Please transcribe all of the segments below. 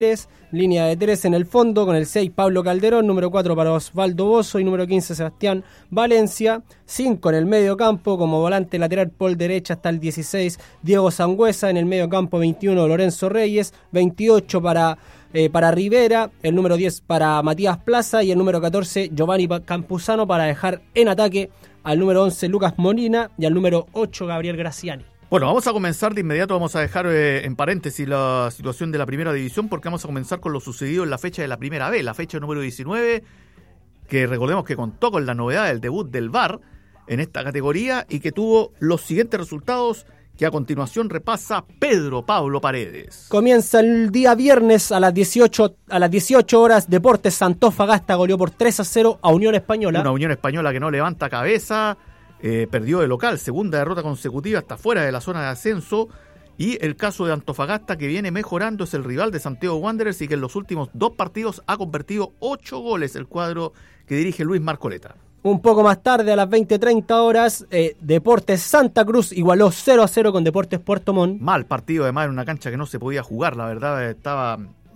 Cortés, línea de 3 en el fondo con el 6 Pablo Calderón, número 4 para Osvaldo Bozo y número 15 Sebastián Valencia, 5 en el medio campo como volante lateral por derecha hasta el 16 Diego Sangüesa, en el medio campo 21 Lorenzo Reyes, 28 para Rivera, el número 10 para Matías Plaza y el número 14 Giovanni Campuzano, para dejar en ataque al número 11 Lucas Molina y al número 8 Gabriel Graciani. Bueno, vamos a comenzar de inmediato, vamos a dejar en paréntesis la situación de la primera división porque vamos a comenzar con lo sucedido en la fecha de la primera B, la fecha número 19, que recordemos que contó con la novedad del debut del VAR en esta categoría y que tuvo los siguientes resultados que a continuación repasa Pedro Pablo Paredes. Comienza el día viernes a las 18 horas, Deportes Antofagasta goleó por 3-0 a Unión Española. Una Unión Española que no levanta cabeza. Perdió de local, segunda derrota consecutiva, hasta fuera de la zona de ascenso. Y el caso de Antofagasta, que viene mejorando, es el rival de Santiago Wanderers y que en los últimos 2 partidos ha convertido 8 goles el cuadro que dirige Luis Marcoleta. Un poco más tarde, a las 20:30 horas, Deportes Santa Cruz igualó 0-0 con Deportes Puerto Montt. Mal partido, además, en una cancha que no se podía jugar, la verdad, estaba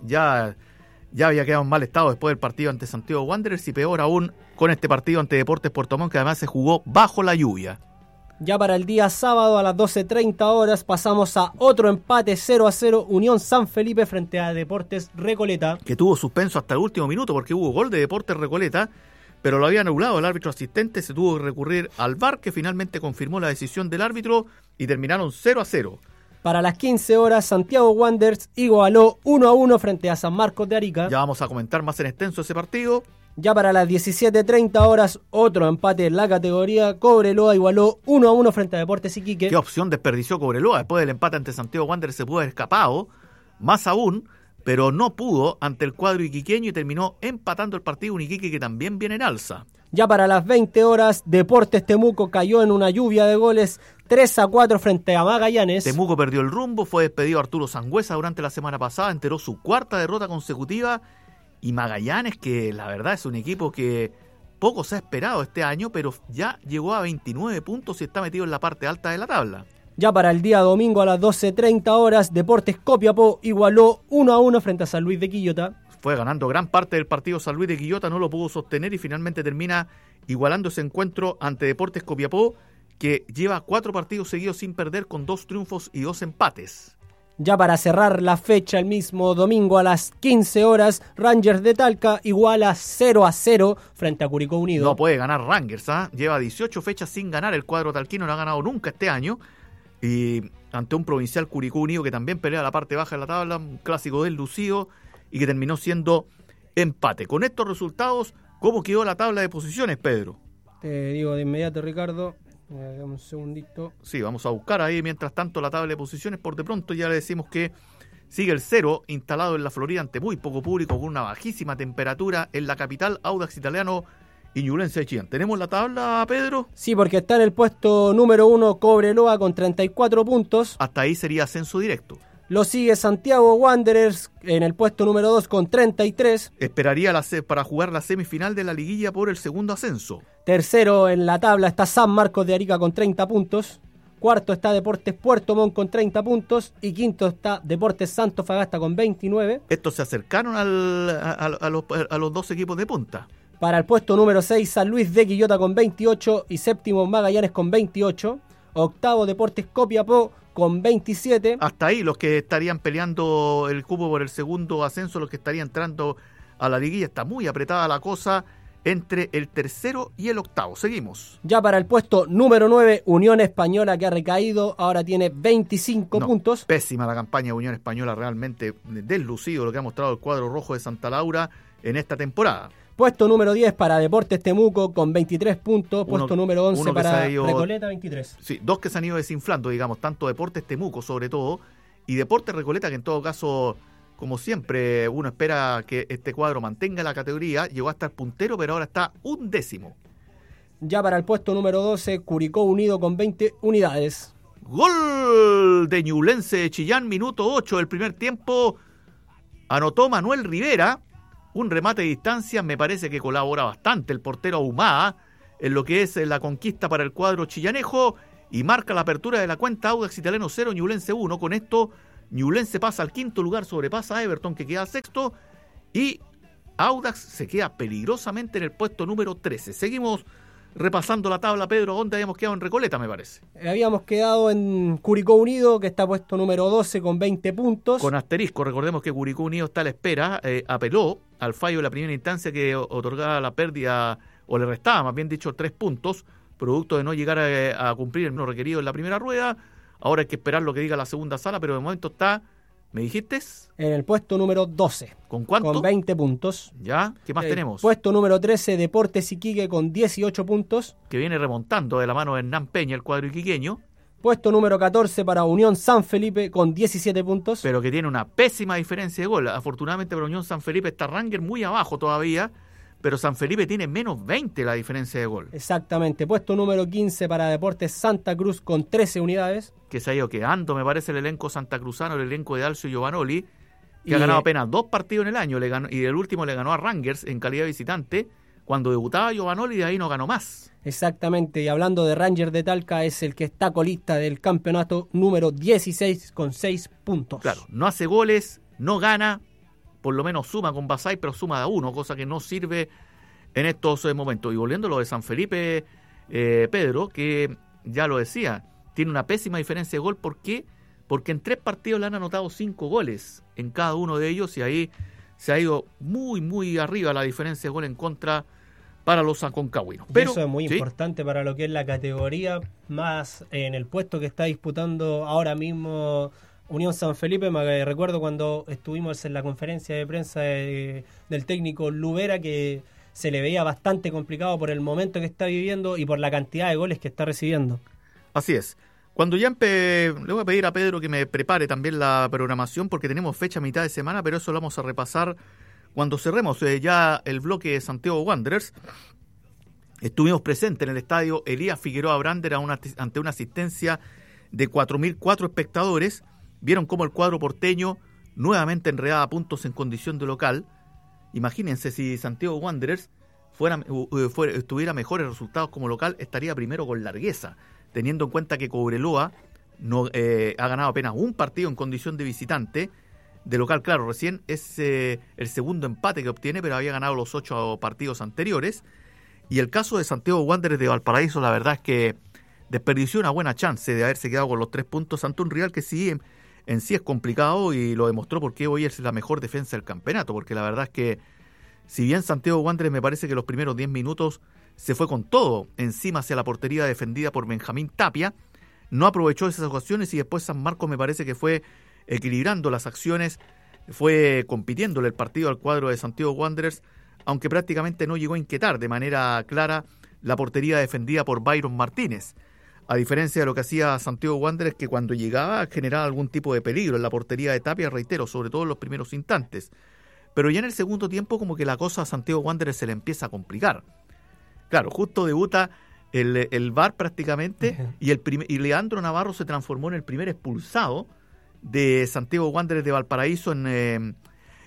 ya había quedado en mal estado después del partido ante Santiago Wanderers y peor aún con este partido ante Deportes Puerto Montt, que además se jugó bajo la lluvia. Ya para el día sábado a las 12:30 horas pasamos a otro empate 0-0, Unión San Felipe frente a Deportes Recoleta. Que tuvo suspenso hasta el último minuto porque hubo gol de Deportes Recoleta, pero lo había anulado el árbitro asistente, se tuvo que recurrir al VAR, que finalmente confirmó la decisión del árbitro y terminaron 0-0. Para las 15 horas, Santiago Wanderers igualó 1-1 frente a San Marcos de Arica. Ya vamos a comentar más en extenso ese partido. Ya para las 17:30 horas, otro empate en la categoría. Cobreloa igualó 1-1 frente a Deportes Iquique. ¿Qué opción desperdició Cobreloa? Después del empate ante Santiago Wanderers se pudo haber escapado, más aún, pero no pudo ante el cuadro iquiqueño y terminó empatando el partido, un Iquique que también viene en alza. Ya para las 20 horas, Deportes Temuco cayó en una lluvia de goles 3-4 frente a Magallanes. Temuco perdió el rumbo, fue despedido Arturo Sangüesa durante la semana pasada, enteró su 4ª derrota consecutiva. Y Magallanes, que la verdad es un equipo que poco se ha esperado este año, pero ya llegó a 29 puntos y está metido en la parte alta de la tabla. Ya para el día domingo a las 12:30 horas, Deportes Copiapó igualó 1-1 frente a San Luis de Quillota. Fue ganando gran parte del partido San Luis de Quillota, no lo pudo sostener y finalmente termina igualando ese encuentro ante Deportes Copiapó, que lleva 4 partidos seguidos sin perder con 2 triunfos y 2 empates. Ya para cerrar la fecha, el mismo domingo a las 15 horas, Rangers de Talca iguala 0-0 frente a Curicó Unido. No puede ganar Rangers, lleva 18 fechas sin ganar, el cuadro talquino no ha ganado nunca este año. Y ante un Provincial Curicó Unido que también pelea la parte baja de la tabla, un clásico del lucido y que terminó siendo empate. Con estos resultados, ¿cómo quedó la tabla de posiciones, Pedro? Te digo de inmediato, Ricardo. Un segundito. Sí, vamos a buscar ahí mientras tanto la tabla de posiciones. Por de pronto ya le decimos que sigue el 0 instalado en la Florida ante muy poco público, con una bajísima temperatura en la capital, Audax Italiano y Ñublense de Chillán. ¿Tenemos la tabla, Pedro? Sí, porque está en el puesto número 1 Cobreloa con 34 puntos. Hasta ahí sería ascenso directo. Lo sigue Santiago Wanderers en el puesto número 2 con 33. Esperaría para jugar la semifinal de la liguilla por el segundo ascenso. Tercero en la tabla está San Marcos de Arica con 30 puntos. Cuarto está Deportes Puerto Montt con 30 puntos. Y quinto está Deportes Antofagasta con 29. Estos se acercaron a los 2 equipos de punta. Para el puesto número 6, San Luis de Quillota con 28. Y séptimo, Magallanes con 28. Octavo, Deportes Copiapó con 27. Hasta ahí los que estarían peleando el cupo por el segundo ascenso, los que estarían entrando a la liguilla. Está muy apretada la cosa entre el tercero y el octavo. Seguimos. Ya para el puesto número 9, Unión Española, que ha recaído, ahora tiene 25 puntos. Pésima la campaña de Unión Española, realmente deslucido lo que ha mostrado el cuadro rojo de Santa Laura en esta temporada. Puesto número 10 para Deportes Temuco con 23 puntos. Puesto número 11 para Recoleta, 23. Sí, 2 que se han ido desinflando, digamos, tanto Deportes Temuco sobre todo, y Deportes Recoleta, que en todo caso, como siempre, uno espera que este cuadro mantenga la categoría. Llegó a estar puntero, pero ahora está 11º. Ya para el puesto número 12, Curicó Unido con 20 unidades. Gol de Ñublense de Chillán, minuto 8 del primer tiempo. Anotó Manuel Rivera. Un remate de distancia, me parece que colabora bastante el portero Ahumada en lo que es la conquista para el cuadro chillanejo y marca la apertura de la cuenta. Audax Italiano 0, Ñublense 1. Con esto Ñublense pasa al quinto lugar, sobrepasa a Everton, que queda sexto, y Audax se queda peligrosamente en el puesto número 13. Seguimos repasando la tabla, Pedro. ¿Dónde habíamos quedado? En Recoleta, me parece. Habíamos quedado en Curicó Unido, que está puesto número 12 con 20 puntos. Con asterisco, recordemos que Curicó Unido está a la espera, apeló al fallo de la primera instancia que otorgaba la pérdida, o le restaba, más bien dicho, 3 puntos, producto de no llegar a cumplir el número requerido en la primera rueda. Ahora hay que esperar lo que diga la segunda sala, pero de momento está, ¿me dijiste? En el puesto número 12. ¿Con cuánto? Con 20 puntos. ¿Ya? ¿Qué más tenemos? Puesto número 13, Deportes Iquique con 18 puntos. Que viene remontando de la mano de Hernán Peña, el cuadro iquiqueño. Puesto número 14 para Unión San Felipe con 17 puntos. Pero que tiene una pésima diferencia de gol. Afortunadamente para Unión San Felipe está Ranger muy abajo todavía, pero San Felipe tiene menos 20 la diferencia de gol. Exactamente. Puesto número 15 para Deportes Santa Cruz con 13 unidades. Que se ha ido quedando, me parece, el elenco santacruzano, el elenco de Alcio Giovanoli, que ha ganado apenas 2 partidos en el año, y el último le ganó a Rangers en calidad de visitante, cuando debutaba Giovanoli, de ahí no ganó más. Exactamente, y hablando de Rangers de Talca, es el que está colista del campeonato número 16 con 6 puntos. Claro, no hace goles, no gana, por lo menos suma con Basay, pero suma de 1, cosa que no sirve en estos momentos. Y volviendo a lo de San Felipe, Pedro, que ya lo decía, tiene una pésima diferencia de gol. ¿Por qué? Porque en 3 partidos le han anotado 5 goles en cada uno de ellos, y ahí se ha ido muy, muy arriba la diferencia de gol en contra para los aconcagüinos. Pero eso es muy importante para lo que es la categoría, más en el puesto que está disputando ahora mismo Unión San Felipe. Me recuerdo cuando estuvimos en la conferencia de prensa del técnico Lubera, que se le veía bastante complicado por el momento que está viviendo y por la cantidad de goles que está recibiendo. Así es. Cuando ya le voy a pedir a Pedro que me prepare también la programación, porque tenemos fecha a mitad de semana, pero eso lo vamos a repasar cuando cerremos ya el bloque de Santiago Wanderers. Estuvimos presentes en el estadio Elías Figueroa Brander ante una asistencia de 4.004 espectadores. Vieron cómo el cuadro porteño nuevamente enredaba puntos en condición de local. Imagínense, si Santiago Wanderers tuviera mejores resultados como local, estaría primero con largueza, teniendo en cuenta que Cobreloa ha ganado apenas un partido en condición de visitante. De local, claro, recién es el segundo empate que obtiene, pero había ganado los 8 partidos anteriores. Y el caso de Santiago Wanderers de Valparaíso, la verdad es que desperdició una buena chance de haberse quedado con los 3 puntos ante un rival que sí en sí es complicado, y lo demostró porque hoy es la mejor defensa del campeonato, porque la verdad es que si bien Santiago Wanderers me parece que los primeros 10 minutos se fue con todo encima hacia la portería defendida por Benjamín Tapia, no aprovechó esas ocasiones, y después San Marcos me parece que fue equilibrando las acciones, fue compitiéndole el partido al cuadro de Santiago Wanderers, aunque prácticamente no llegó a inquietar de manera clara la portería defendida por Byron Martínez, a diferencia de lo que hacía Santiago Wanderers, que cuando llegaba generaba algún tipo de peligro en la portería de Tapia, reitero, sobre todo en los primeros instantes. Pero ya en el segundo tiempo como que la cosa a Santiago Wanderers se le empieza a complicar. Claro, justo debuta el VAR prácticamente, y Leandro Navarro se transformó en el primer expulsado de Santiago Wanderers de Valparaíso desde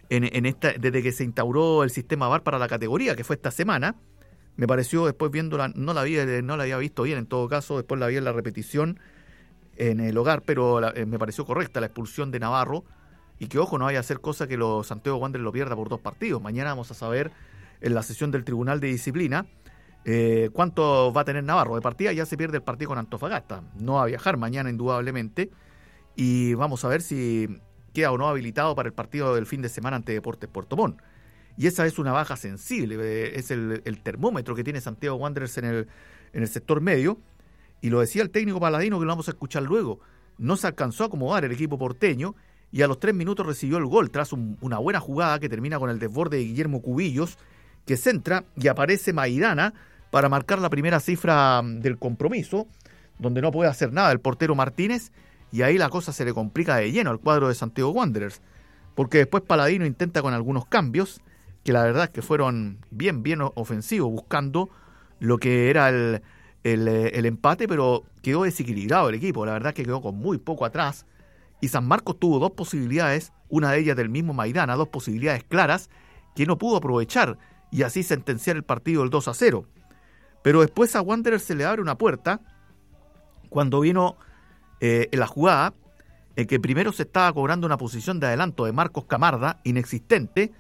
que se instauró el sistema VAR para la categoría, que fue esta semana. Me pareció, después viéndola, no la había visto bien, en todo caso, después la vi en la repetición en el hogar, pero me pareció correcta la expulsión de Navarro, y que, ojo, no vaya a hacer cosa que los Santiago Wanderers lo pierda por 2 partidos. Mañana vamos a saber en la sesión del Tribunal de Disciplina cuánto va a tener Navarro. De partida ya se pierde el partido con Antofagasta, no va a viajar mañana indudablemente, y vamos a ver si queda o no habilitado para el partido del fin de semana ante Deportes Puerto Montt. Y esa es una baja sensible, es el termómetro que tiene Santiago Wanderers en el sector medio. Y lo decía el técnico Paladino, que lo vamos a escuchar luego, no se alcanzó a acomodar el equipo porteño, y a los 3 minutos recibió el gol tras una buena jugada que termina con el desborde de Guillermo Cubillos, que centra y aparece Maidana para marcar la primera cifra del compromiso, donde no puede hacer nada el portero Martínez, y ahí la cosa se le complica de lleno al cuadro de Santiago Wanderers, porque después Paladino intenta con algunos cambios, que la verdad es que fueron bien ofensivos, buscando lo que era el empate, pero quedó desequilibrado el equipo. La verdad es que quedó con muy poco atrás, y San Marcos tuvo 2 posibilidades, una de ellas del mismo Maidana, 2 posibilidades claras que no pudo aprovechar, y así sentenciar el partido del 2-0. Pero después a Wanderers se le abre una puerta cuando vino en la jugada en que primero se estaba cobrando una posición de adelanto de Marcos Camarda, inexistente,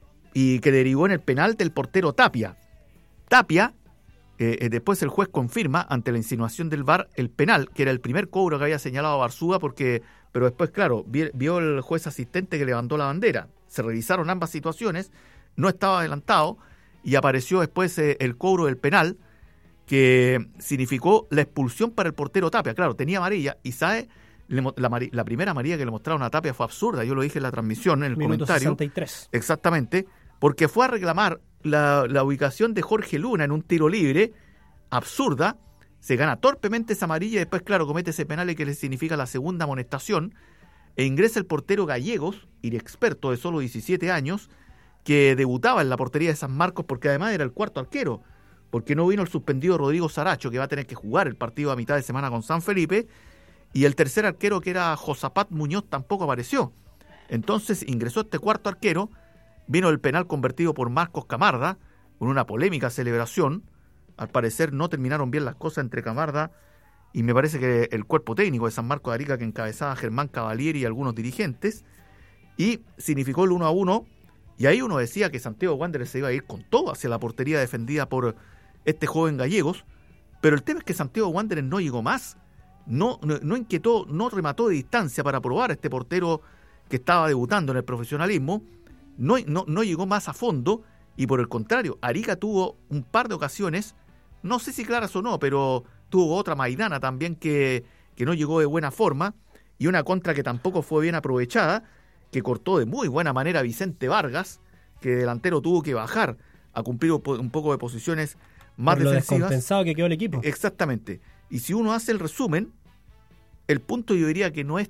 y que derivó en el penal del portero Tapia. Tapia, después el juez confirma, ante la insinuación del VAR, el penal, que era el primer cobro que había señalado Barzúa, pero después, claro, vio el juez asistente que levantó la bandera. Se revisaron ambas situaciones, no estaba adelantado, y apareció después el cobro del penal, que significó la expulsión para el portero Tapia. Claro, tenía amarilla, y sabe, la primera amarilla que le mostraron a Tapia fue absurda, yo lo dije en la transmisión, en el Minuto comentario. 63. Exactamente, porque fue a reclamar la ubicación de Jorge Luna en un tiro libre, absurda, se gana torpemente esa amarilla y después, claro, comete ese penal que le significa la segunda amonestación, e ingresa el portero Gallegos, inexperto de solo 17 años, que debutaba en la portería de San Marcos porque además era el cuarto arquero, porque no vino el suspendido Rodrigo Saracho, que va a tener que jugar el partido a mitad de semana con San Felipe, y el tercer arquero, que era Josapat Muñoz, tampoco apareció. Entonces ingresó este cuarto arquero, vino el penal convertido por Marcos Camarda, con una polémica celebración. Al parecer no terminaron bien las cosas entre Camarda y me parece que el cuerpo técnico de San Marcos de Arica, que encabezaba Germán Cavalieri y algunos dirigentes, y significó el 1-1, y ahí uno decía que Santiago Wanderers se iba a ir con todo hacia la portería defendida por este joven Gallegos, pero el tema es que Santiago Wanderers no llegó más, no inquietó, no remató de distancia para probar a este portero que estaba debutando en el profesionalismo, no llegó más a fondo, y por el contrario, Arica tuvo un par de ocasiones, no sé si claras o no, pero tuvo otra Maidana también que no llegó de buena forma, y una contra que tampoco fue bien aprovechada, que cortó de muy buena manera Vicente Vargas, que delantero tuvo que bajar a cumplir un poco de posiciones más por lo defensivas. descompensado que quedó el equipo. Exactamente. Y si uno hace el resumen, el punto yo diría que no es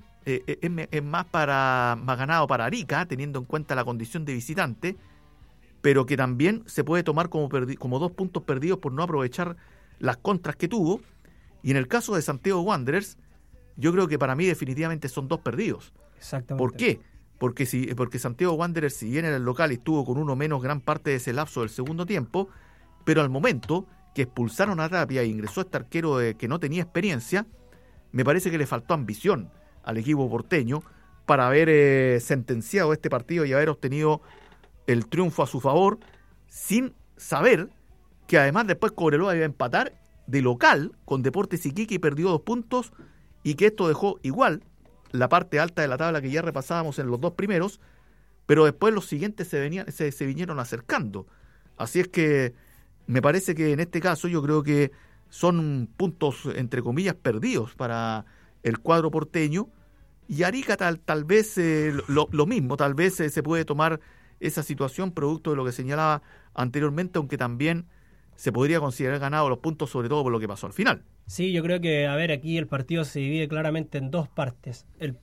más ganado para Arica, teniendo en cuenta la condición de visitante, pero que también se puede tomar como 2 puntos perdidos por no aprovechar las contras que tuvo. Y en el caso de Santiago Wanderers, yo creo que para mí definitivamente son 2 perdidos. Exactamente. ¿Por qué? Porque Santiago Wanderers, si bien en el local estuvo con uno menos gran parte de ese lapso del segundo tiempo, pero al momento que expulsaron a Tapia e ingresó este arquero que no tenía experiencia, me parece que le faltó ambición al equipo porteño para haber sentenciado este partido y haber obtenido el triunfo a su favor, sin saber que además después Cobreloa iba a empatar de local con Deportes Iquique y perdió 2 puntos, y que esto dejó igual la parte alta de la tabla que ya repasábamos en los 2 primeros, pero después los siguientes se vinieron acercando. Así es que me parece que en este caso yo creo que son puntos, entre comillas, perdidos para el cuadro porteño, y Arica tal vez lo mismo, tal vez se puede tomar esa situación producto de lo que señalaba anteriormente, aunque también se podría considerar ganado los puntos, sobre todo por lo que pasó al final. Sí, yo creo que, aquí el partido se divide claramente en 2 partes.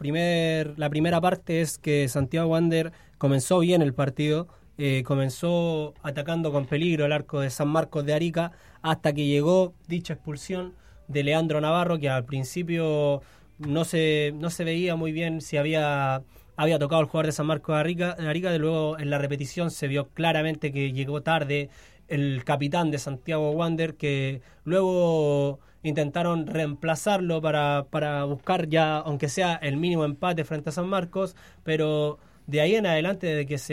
La primera parte es que Santiago Wander comenzó bien el partido, comenzó atacando con peligro el arco de San Marcos de Arica, hasta que llegó dicha expulsión de Leandro Navarro, que al principio no se veía muy bien si había tocado el jugador de San Marcos de Arica. De luego en la repetición se vio claramente que llegó tarde el capitán de Santiago Wander, que luego intentaron reemplazarlo para buscar ya, aunque sea el mínimo empate frente a San Marcos, pero de ahí en adelante, desde que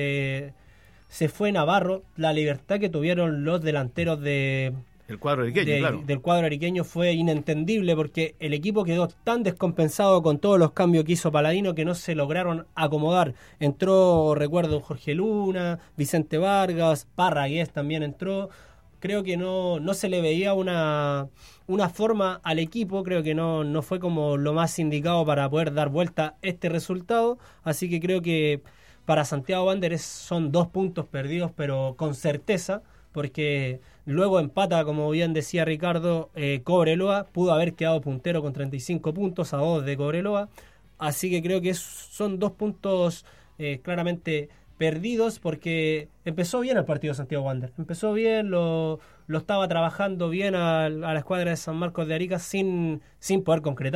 se fue Navarro, la libertad que tuvieron los delanteros del cuadro ariqueño fue inentendible, porque el equipo quedó tan descompensado con todos los cambios que hizo Paladino que no se lograron acomodar. Entró, recuerdo, Jorge Luna, Vicente Vargas, Parragués también entró. Creo que no se le veía una forma al equipo, creo que no fue como lo más indicado para poder dar vuelta este resultado, así que creo que para Santiago Wanderers son 2 puntos perdidos, pero con certeza, porque luego empata, como bien decía Ricardo, Cobreloa, pudo haber quedado puntero con 35 puntos a 2 de Cobreloa, así que creo que son 2 puntos claramente perdidos, porque empezó bien el partido de Santiago Wanderers, empezó bien, lo estaba trabajando bien a la escuadra de San Marcos de Arica sin poder concretar.